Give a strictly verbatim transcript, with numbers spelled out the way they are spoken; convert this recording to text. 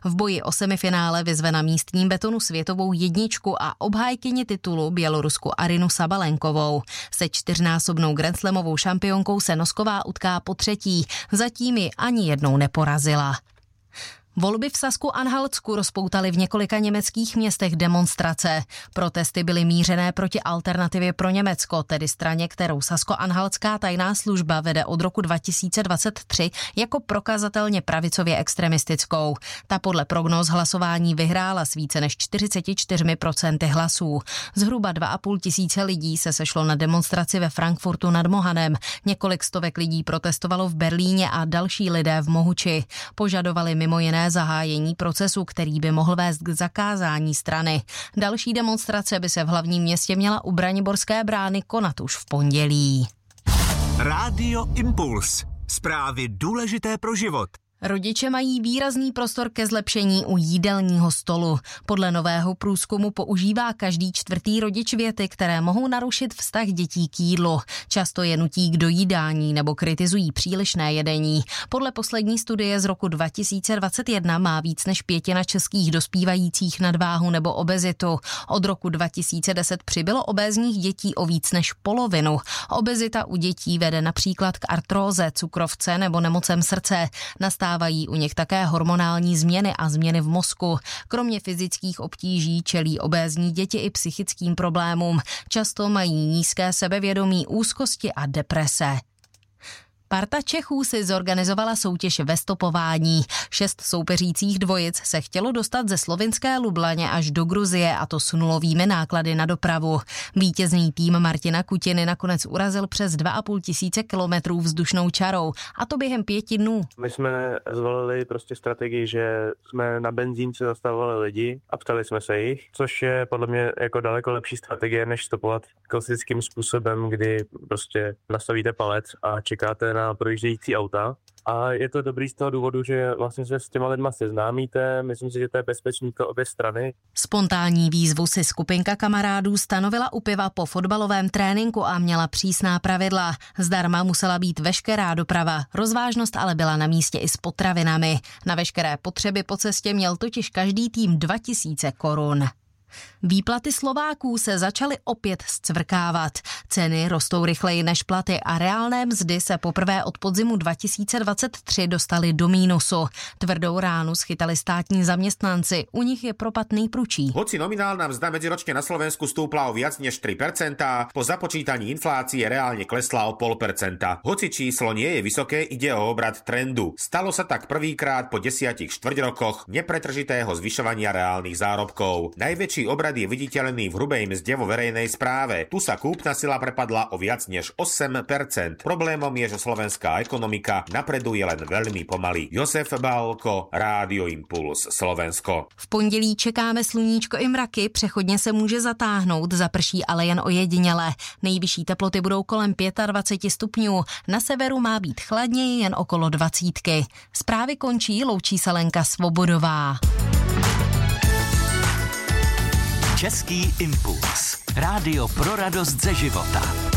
V boji o semifinále vyzve na místním betonu světovou jedničku a obhájkyni titulu Bělorusku Arinu Sabalenkovou. Se čtyřnásobnou grandslamovou šampionkou se Nosková utká po třetí, zatím ji ani jednou neporazila. Volby v Sasku-Anhaltsku rozpoutaly v několika německých městech demonstrace. Protesty byly mířené proti Alternativě pro Německo, tedy straně, kterou sasko-anhaltská tajná služba vede od roku dva tisíce dvacet tři jako prokazatelně pravicově extremistickou. Ta podle prognóz hlasování vyhrála s více než čtyřicet čtyři procent hlasů. Zhruba dva a půl tisíce lidí se sešlo na demonstraci ve Frankfurtu nad Mohanem. Několik stovek lidí protestovalo v Berlíně a další lidé v Mohuči. Požadovali mimo jiné zahájení procesu, který by mohl vést k zakázání strany. Další demonstrace by se v hlavním městě měla u Braniborské brány konat už v pondělí. Rádio Impuls. Zprávy důležité pro život. Rodiče mají výrazný prostor ke zlepšení u jídelního stolu. Podle nového průzkumu používá každý čtvrtý rodič věty, které mohou narušit vztah dětí k jídlu. Často je nutí k dojídání nebo kritizují přílišné jedení. Podle poslední studie z roku dva tisíce dvacet jedna má víc než pětina českých dospívajících nadváhu nebo obezitu. Od roku dva tisíce deset přibylo obézních dětí o víc než polovinu. Obezita u dětí vede například k artróze, cukrovce nebo nemocem srdce. Nastávají u nich také hormonální změny a změny v mozku. Kromě fyzických obtíží čelí obézní děti i psychickým problémům. Často mají nízké sebevědomí, úzkosti a deprese. Parta Čechů si zorganizovala soutěž ve stopování. Šest soupeřících dvojic se chtělo dostat ze slovinské Lublaně až do Gruzie, a to s nulovými náklady na dopravu. Vítězný tým Martina Kutiny nakonec urazil přes dva a půl tisíce kilometrů vzdušnou čarou, a to během pěti dnů. My jsme zvolili prostě strategii, že jsme na benzínce zastavovali lidi a ptali jsme se jich, což je podle mě jako daleko lepší strategie, než stopovat klasickým způsobem, kdy prostě nastavíte palec a čekáte na projíždějící auta. A je to dobrý z toho důvodu, že vlastně se s těma lidma seznámíte, myslím si, že to je bezpečný pro obě strany. Spontánní výzvu si skupinka kamarádů stanovila u piva po fotbalovém tréninku a měla přísná pravidla. Zdarma musela být veškerá doprava, rozvážnost ale byla na místě i s potravinami. Na veškeré potřeby po cestě měl totiž každý tým dva tisíce korun. Výplaty Slováků se začaly opět zcvrkávat. Ceny rostou rychleji než platy a reálné mzdy se poprvé od podzimu dva tisíce dvacet tři dostaly do mínusu. Tvrdou ránu schytali státní zaměstnanci, u nich je propad nejprudší. Hoci nominálna mzda medziročne na Slovensku stúpla o viac než tri percentá, po započítaní inflácie reálne klesla o pol percenta. Hoci číslo nie je vysoké, ide o obrad trendu. Stalo sa tak prvýkrát po desiatich štvrť rokoch nepretržitého zvyšovania reálnych zárobkov. Najväčší obrad je viditeľný v hrubej mzde vo verejnej správe. Tu sa kúpna sila prepadla o viac než osem percent. Problémom je, že slovenská ekonomika napreduje len veľmi pomaly. Josef Bálko, Rádio Impuls, Slovensko. V pondělí čekáme sluníčko i mraky, přechodně se může zatáhnout, zaprší ale jen ojediněle. Nejvyšší teploty budou kolem dvacet pět stupňů, na severu má být chladněji jen okolo dvacítky. Zprávy končí, loučí se Lenka Svobodová. Český impuls. Rádio pro radost ze života.